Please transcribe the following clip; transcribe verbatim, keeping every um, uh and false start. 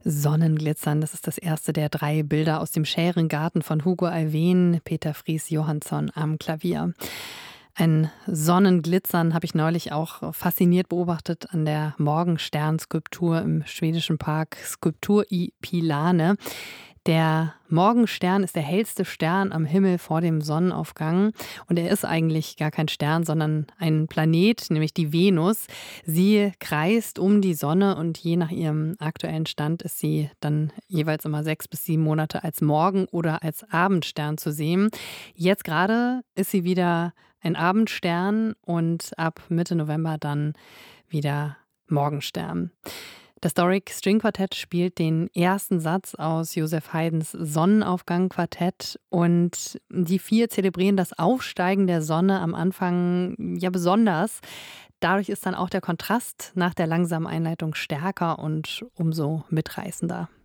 Sonnenglitzern, das ist das erste der drei Bilder aus dem Schärengarten von Hugo Alfvén, Peter Fries Johansson am Klavier. Ein Sonnenglitzern habe ich neulich auch fasziniert beobachtet an der Morgensternskulptur im schwedischen Park Skulptur i Pilane. Der Morgenstern ist der hellste Stern am Himmel vor dem Sonnenaufgang. Und er ist eigentlich gar kein Stern, sondern ein Planet, nämlich die Venus. Sie kreist um die Sonne und je nach ihrem aktuellen Stand ist sie dann jeweils immer sechs bis sieben Monate als Morgen- oder als Abendstern zu sehen. Jetzt gerade ist sie wieder ein Abendstern und ab Mitte November dann wieder Morgenstern. Das Doric String Quartett spielt den ersten Satz aus Joseph Haydns Sonnenaufgang-Quartett und die vier zelebrieren das Aufsteigen der Sonne am Anfang ja besonders. Dadurch ist dann auch der Kontrast nach der langsamen Einleitung stärker und umso mitreißender.